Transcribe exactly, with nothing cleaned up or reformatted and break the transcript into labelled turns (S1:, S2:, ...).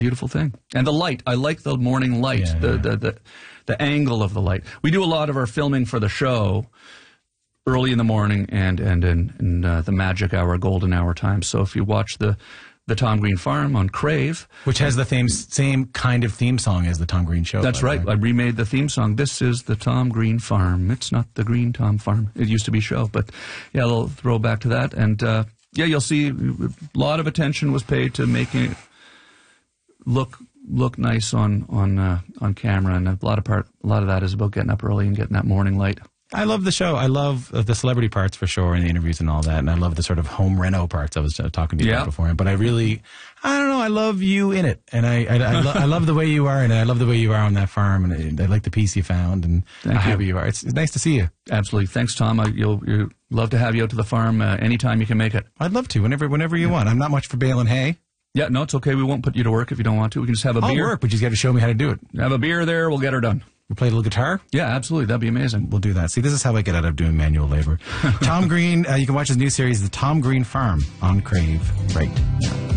S1: Beautiful thing. And the light. I like the morning light,
S2: Yeah,
S1: the,
S2: yeah.
S1: the, the, the angle of the light. We do a lot of our filming for the show early in the morning and, and in, in uh, the magic hour, golden hour time. So if you watch the, the Tom Green Farm on Crave.
S2: Which has the theme, same kind of theme song as the Tom Green Show.
S1: That's right. I remade the theme song. This is the Tom Green Farm. It's not the Green Tom Farm. It used to be show. But yeah, they'll throw back to that. And uh, yeah, you'll see a lot of attention was paid to making it look look nice on on uh, on camera, and a lot of part a lot of that is about getting up early and getting that morning light.
S2: I love the show. I love uh, the celebrity parts for sure, and the interviews and all that, and I love the sort of home reno parts I was uh, talking to you
S1: Yeah.
S2: about before. But I really, I don't know, I love you in it, and I I, I, lo- I love the way you are, and I love the way you are on that farm, and I, I like the piece you found, and
S1: Thank
S2: how
S1: you.
S2: happy you are. It's, it's nice to see you.
S1: Absolutely. Thanks, Tom. I, you'll you'll love to have you out to the farm uh, anytime you can make it.
S2: I'd love to whenever whenever you want. I'm not much for baling hay.
S1: Yeah, no, it's okay. We won't put you to work if you don't want to. We can just have a
S2: I'll
S1: beer.
S2: work, but you got to show me how to do it.
S1: Have a beer there. We'll get her done.
S2: You play a little guitar.
S1: Yeah, absolutely. That'd be amazing.
S2: We'll do that. See, this is how I get out of doing manual labor. Tom Green, uh, you can watch his new series, The Tom Green Farm, on Crave right now.